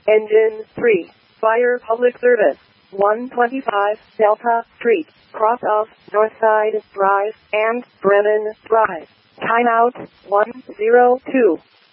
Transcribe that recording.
Engine 3. Fire Public Service. 125 Delta Street, cross of Northside Drive and Brennan Drive. Timeout 102.